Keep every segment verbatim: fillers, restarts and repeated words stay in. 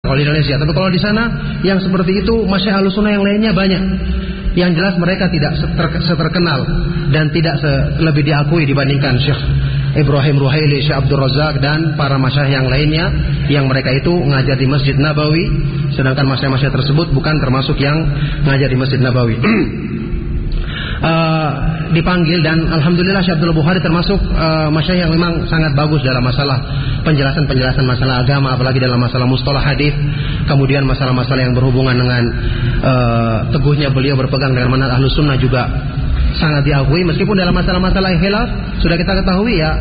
kalau di Indonesia. Tapi kalau di sana yang seperti itu masyayikh Ahlussunnah yang lainnya banyak. Yang jelas mereka tidak seterkenal dan tidak lebih diakui dibandingkan Syekh Ibrahim Ruhaili, Syekh Abdul Razak dan para masyayikh yang lainnya yang mereka itu ngajar di Masjid Nabawi, sedangkan masyayikh-masyayikh tersebut bukan termasuk yang ngajar di Masjid Nabawi. Uh, dipanggil dan alhamdulillah Syekh Abdul Bukhari termasuk uh, masyayikh yang memang sangat bagus dalam masalah penjelasan-penjelasan masalah agama, apalagi dalam masalah mustalah hadis, kemudian masalah-masalah yang berhubungan dengan uh, teguhnya beliau berpegang dengan manhaj Ahlussunnah juga sangat diakui, meskipun dalam masalah-masalah yang khilaf sudah kita ketahui ya.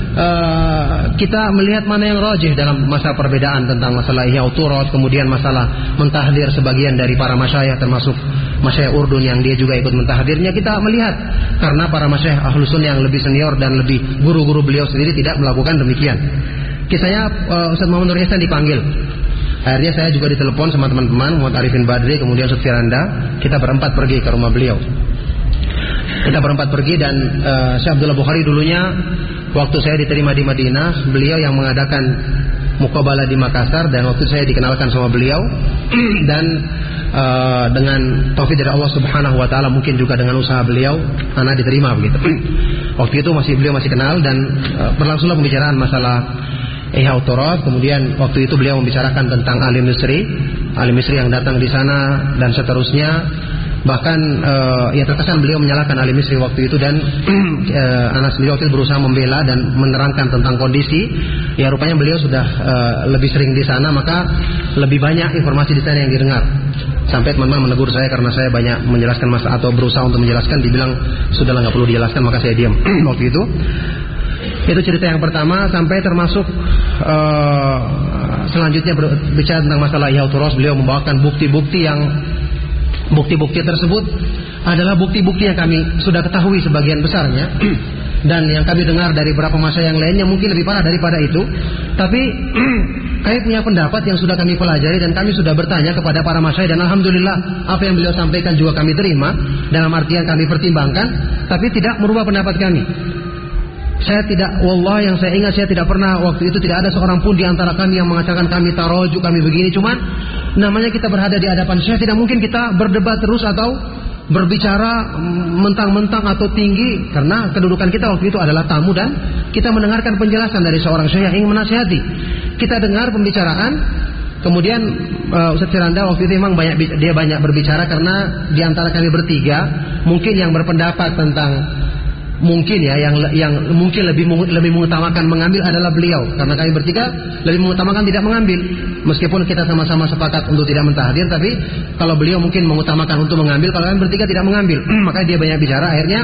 Uh, kita melihat mana yang rajih dalam masalah perbedaan tentang masalah ihya uturat, kemudian masalah mentahdir sebagian dari para masyayikh termasuk masyayikh Urdun yang dia juga ikut mentahdirnya. Kita melihat karena para masyayikh Ahlussunnah yang lebih senior dan lebih guru-guru beliau sendiri tidak melakukan demikian. Kisahnya uh, Ustaz Muhammad Nur Ihsan dipanggil. Akhirnya saya juga ditelepon sama teman-teman Muhammad Arifin Badri, kemudian Ustaz Firanda. Kita berempat pergi ke rumah beliau. Kita berempat pergi dan uh, Syekh Abdullah Bukhari dulunya waktu saya diterima di Madinah, beliau yang mengadakan muqabalah di Makassar dan waktu saya dikenalkan sama beliau dan uh, dengan taufik dari Allah Subhanahu wa taala, mungkin juga dengan usaha beliau anak diterima begitu. Waktu itu masih beliau masih kenal dan uh, berlangsunglah pembicaraan masalah ihya uturat. Kemudian waktu itu beliau membicarakan tentang alim Misri, alim Misri yang datang di sana dan seterusnya. Bahkan uh, ya terkesan beliau menyalahkan alim Misri waktu itu dan uh, anak beliau waktu itu berusaha membela dan menerangkan tentang kondisi. Ya rupanya beliau sudah uh, lebih sering di sana, maka lebih banyak informasi di sana yang didengar. Sampai teman-teman menegur saya karena saya banyak menjelaskan masalah atau berusaha untuk menjelaskan, dibilang sudahlah nggak perlu dijelaskan, maka saya diam waktu itu. Itu cerita yang pertama. Sampai termasuk uh, selanjutnya berbicara tentang masalah ihya uturat, beliau membawakan bukti-bukti yang bukti-bukti tersebut adalah bukti-bukti yang kami sudah ketahui sebagian besarnya dan yang kami dengar dari beberapa masyayikh yang lainnya mungkin lebih parah daripada itu. Tapi kami punya pendapat yang sudah kami pelajari dan kami sudah bertanya kepada para masyayikh dan alhamdulillah apa yang beliau sampaikan juga kami terima, dalam artian kami pertimbangkan, tapi tidak merubah pendapat kami. Saya tidak, wallah yang saya ingat saya tidak pernah waktu itu tidak ada seorang pun di antara kami yang mengatakan kami taroju, kami begini. Cuman namanya kita berada di hadapan Syekh, tidak mungkin kita berdebat terus atau berbicara mentang-mentang atau tinggi, karena kedudukan kita waktu itu adalah tamu dan kita mendengarkan penjelasan dari seorang Syekh yang ingin menasihati. Kita dengar pembicaraan, kemudian uh, Ustaz Firanda waktu itu memang banyak dia banyak berbicara karena di antara kami bertiga mungkin yang berpendapat tentang mungkin ya yang yang mungkin lebih lebih mengutamakan mengambil adalah beliau, karena kami bertiga lebih mengutamakan tidak mengambil, meskipun kita sama-sama sepakat untuk tidak mentahdir, tapi kalau beliau mungkin mengutamakan untuk mengambil, kalau kami bertiga tidak mengambil. Makanya dia banyak bicara. Akhirnya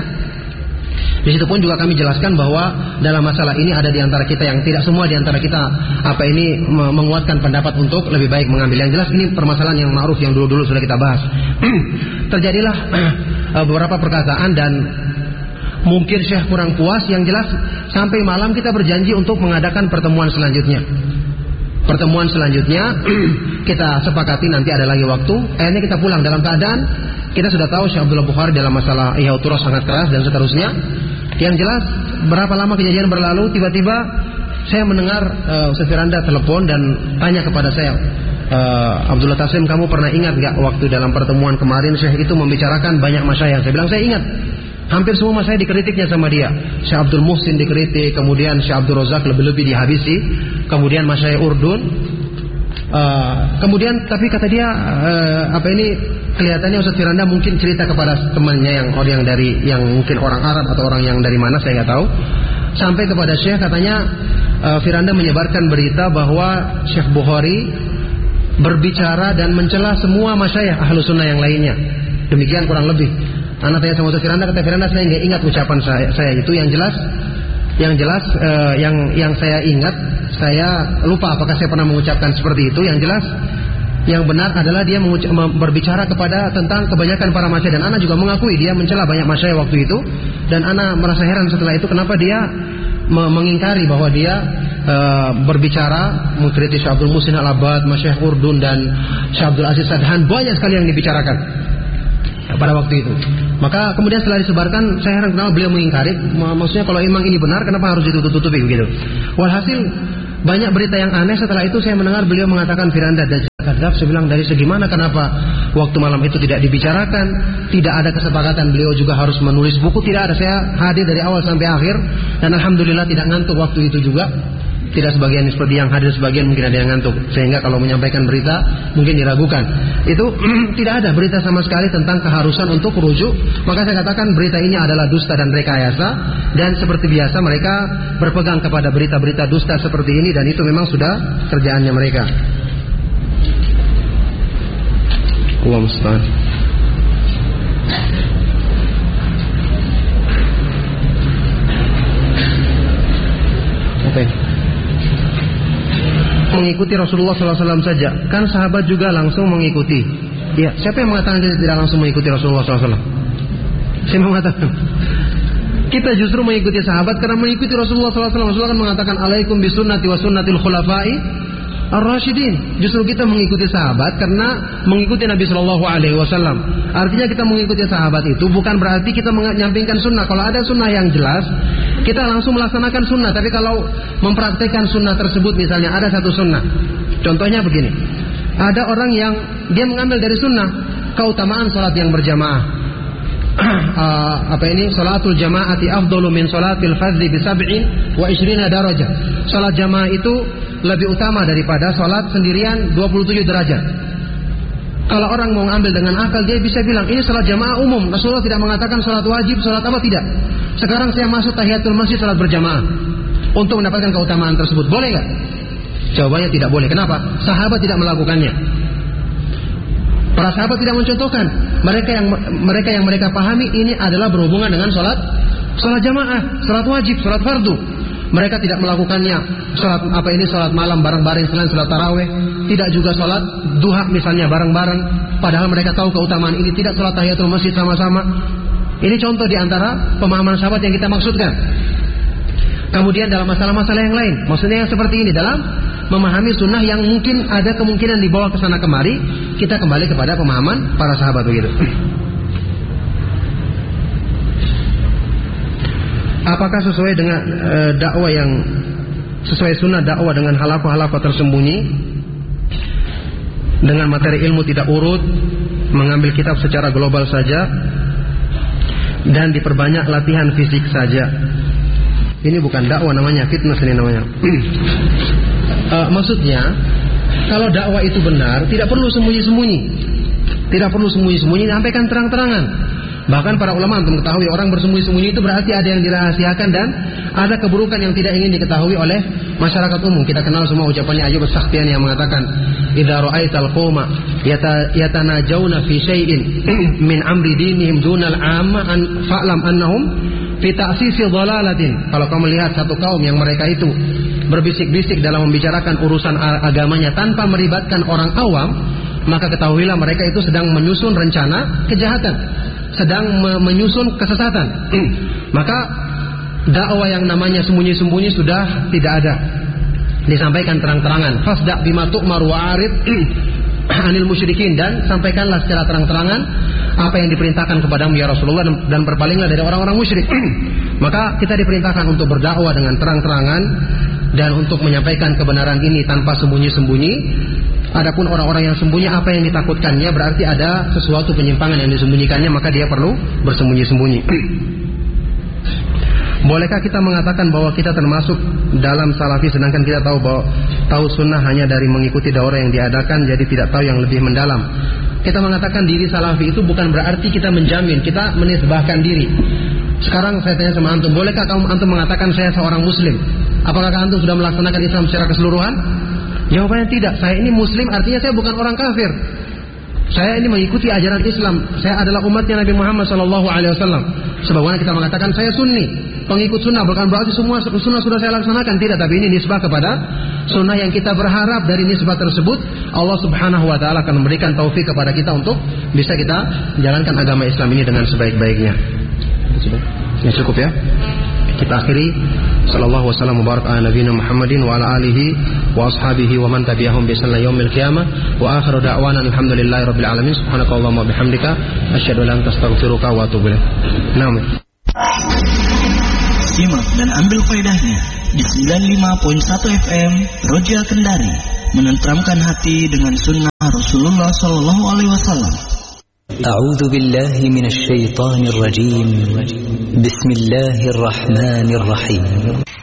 di situ pun juga kami jelaskan bahwa dalam masalah ini ada di antara kita yang tidak semua di antara kita apa ini menguatkan pendapat untuk lebih baik mengambil. Yang jelas ini permasalahan yang ma'ruf yang dulu-dulu sudah kita bahas. Terjadilah beberapa perkataan dan mungkin Syekh kurang puas. Yang jelas sampai malam kita berjanji untuk mengadakan pertemuan selanjutnya. Pertemuan selanjutnya kita sepakati nanti ada lagi waktu. Akhirnya kita pulang dalam keadaan kita sudah tahu Syekh Abdullah Bukhari dalam masalah ihya uturat sangat keras dan seterusnya. Yang jelas berapa lama kejadian berlalu, tiba-tiba saya mendengar uh, Ustaz Firanda telepon dan tanya kepada saya, uh, Abdullah Taslim, kamu pernah ingat gak waktu dalam pertemuan kemarin Syekh itu membicarakan banyak masyayikh? Saya bilang saya ingat. Hampir semua masyayikh dikritiknya sama dia. Syekh Abdul Muhsin dikritik, kemudian Syekh Abdul Razak lebih-lebih dihabisi, kemudian masyayikh Urdun. Uh, kemudian tapi kata dia uh, apa ini kelihatannya Ustaz Firanda mungkin cerita kepada temannya yang orang dari yang mungkin orang Arab atau orang yang dari mana saya nggak tahu. Sampai kepada Syekh katanya uh, Firanda menyebarkan berita bahwa Syekh Bukhari berbicara dan mencela semua masyayikh Ahlussunnah yang lainnya. Demikian kurang lebih. Anak tanya sama Ustaz Firanda, kata Firanda saya nggak ingat ucapan saya, saya itu. Yang jelas, yang jelas uh, yang yang saya ingat, saya lupa apakah saya pernah mengucapkan seperti itu. Yang jelas, yang benar adalah dia berbicara kepada tentang kebanyakan para masyayikh dan Ana juga mengakui dia mencela banyak masyayikh waktu itu. Dan Ana merasa heran setelah itu kenapa dia mengingkari bahwa dia uh, berbicara mengkritik Syekh Abdul Muhsin Al-Abbad, masyayikh Urdun dan Syekh Abdul Aziz Sadhan, banyak sekali yang dibicarakan pada waktu itu. Maka kemudian setelah disebarkan saya heran kenapa beliau mengingkari. Maksudnya kalau memang ini benar kenapa harus ditutup-tutupi begitu. Walhasil banyak berita yang aneh. Setelah itu saya mendengar beliau mengatakan Firanda Dajjal. Kadzab, saya bilang dari segi mana, kenapa waktu malam itu tidak dibicarakan, tidak ada kesepakatan beliau juga harus menulis buku, tidak ada. Saya hadir dari awal sampai akhir dan alhamdulillah tidak ngantuk waktu itu juga. Tidak sebagian seperti yang hadir, sebagian mungkin ada yang ngantuk, sehingga kalau menyampaikan berita mungkin diragukan. Itu tidak ada berita sama sekali tentang keharusan untuk rujuk. Maka saya katakan berita ini adalah dusta dan rekayasa, dan seperti biasa mereka berpegang kepada berita-berita dusta seperti ini, dan itu memang sudah kerjaannya mereka. Allah musta'an. Oke. Mengikuti Rasulullah sallallahu alaihi wasallam saja, kan sahabat juga langsung mengikuti. Ya, siapa yang mengatakan kita tidak langsung mengikuti Rasulullah sallallahu alaihi wasallam? Siapa yang mengatakan? Kita justru mengikuti sahabat karena mengikuti Rasulullah sallallahu alaihi wasallam. Rasulullah kan mengatakan alaikum bisunnati wa sunnatil khulafai ar-rasyidin. Justru kita mengikuti sahabat karena mengikuti Nabi sallallahu alaihi wasallam. Artinya kita mengikuti sahabat itu bukan berarti kita menyampingkan sunnah. Kalau ada sunnah yang jelas, kita langsung melaksanakan sunnah. Tapi kalau mempraktekkan sunnah tersebut, misalnya ada satu sunnah, contohnya begini, ada orang yang dia mengambil dari sunnah keutamaan salat yang berjamaah. uh, apa ini? Salatul jamaati afdalu min salatil fardhi bi sab'in wa ishrina darajah. Salat jamaah itu lebih utama daripada salat sendirian dua puluh tujuh derajat. Kalau orang mau ngambil dengan akal, dia bisa bilang ini salat jamaah umum. Rasulullah tidak mengatakan salat wajib, salat apa, tidak. Sekarang saya masuk tahiyatul masjid salat berjamaah untuk mendapatkan keutamaan tersebut, boleh nggak? Jawabannya tidak boleh. Kenapa? Sahabat tidak melakukannya. Para sahabat tidak mencontohkan. Mereka yang mereka yang mereka pahami ini adalah berhubungan dengan salat salat jamaah, salat wajib, salat fardu. Mereka tidak melakukannya salat apa ini salat malam bareng-bareng selain salat tarawih, tidak juga salat duha misalnya bareng-bareng, padahal mereka tahu keutamaan ini, tidak salat tahiyatul masjid sama-sama. Ini contoh di antara pemahaman sahabat yang kita maksudkan. Kemudian dalam masalah-masalah yang lain, maksudnya yang seperti ini dalam memahami sunnah yang mungkin ada kemungkinan dibawa ke sana kemari, kita kembali kepada pemahaman para sahabat begitu. Apakah sesuai dengan e, dakwah yang sesuai sunnah dakwah dengan halafa-halafa tersembunyi, dengan materi ilmu tidak urut, mengambil kitab secara global saja, dan diperbanyak latihan fisik saja? Ini bukan dakwah namanya, fitness ini namanya. e, maksudnya kalau dakwah itu benar, tidak perlu sembunyi-sembunyi, tidak perlu sembunyi-sembunyi, sampaikan terang-terangan. Bahkan para ulama untuk mengetahui orang bersembunyi-sembunyi itu berarti ada yang dirahasiakan dan ada keburukan yang tidak ingin diketahui oleh masyarakat umum. Kita kenal semua ucapannya Ayyub as-Sakhtiani yang mengatakan, "Idza ra'aital qauma yatanajawna fi syai'in min amri dinihim dunal 'amma an fa'lam annahum fi ta'sisi dhalalatin." Kalau kamu melihat satu kaum yang mereka itu berbisik-bisik dalam membicarakan urusan agamanya tanpa melibatkan orang awam, maka ketahuilah mereka itu sedang menyusun rencana kejahatan, sedang menyusun kesesatan. Maka dakwah yang namanya sembunyi-sembunyi sudah tidak ada, disampaikan terang-terangan. Fasda' bima tu'mar wa'arid anil musyrikin, dan sampaikanlah secara terang-terangan apa yang diperintahkan kepadamu ya Rasulullah, dan berpalinglah dari orang-orang musyrik. Maka kita diperintahkan untuk berdakwah dengan terang-terangan dan untuk menyampaikan kebenaran ini tanpa sembunyi-sembunyi. Adapun orang-orang yang sembunyi, apa yang ditakutkannya, berarti ada sesuatu penyimpangan yang disembunyikannya, maka dia perlu bersembunyi-sembunyi. Bolehkah kita mengatakan bahwa kita termasuk dalam salafi sedangkan kita tahu bahwa tahu sunnah hanya dari mengikuti daurah yang diadakan, jadi tidak tahu yang lebih mendalam? Kita mengatakan diri salafi itu bukan berarti kita menjamin, kita menisbahkan diri. Sekarang saya tanya sama antum, bolehkah kamu antum mengatakan saya seorang muslim? Apakah antum sudah melaksanakan Islam secara keseluruhan? Jawabannya tidak. Saya ini muslim, artinya saya bukan orang kafir. Saya ini mengikuti ajaran Islam. Saya adalah umatnya Nabi Muhammad sallallahu alaihi wasallam. Sebagaimana kita mengatakan saya sunni, pengikut sunnah, bukan berarti semua sunnah sudah saya laksanakan, tidak. Tapi ini nisbah kepada sunnah yang kita berharap dari nisbah tersebut Allah subhanahu wa ta'ala akan memberikan taufik kepada kita untuk bisa kita jalankan agama Islam ini dengan sebaik-baiknya. Ya, cukup ya. Kita akhiri. Sallallahu wasallam mubarak ala nabiyina Muhammadin wa ala alihi wa ashabihi wa man tabi'ahum bi ihsan ila yaumil qiyamah. Wa akhiru da'wana alhamdulillahi rabbil alamin. Subhanakallahumma wa bihamdika asyhadu an la ilaha illa anta astaghfiruka wa atubu ilaik. Naam. Simak dan ambil faedahnya di sembilan puluh lima koma satu F M Roja Kendari. menenteramkan hati dengan sunnah Rasulullah Sallallahu Alaihi Wasallam. A'udzu billahi minasy syaithanir rajim. Bismillahirrahmanirrahim.